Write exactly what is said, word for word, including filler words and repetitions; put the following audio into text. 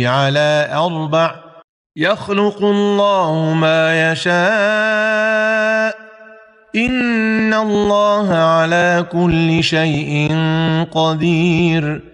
على أربع يخلق الله ما يشاء إن الله على كل شيء قدير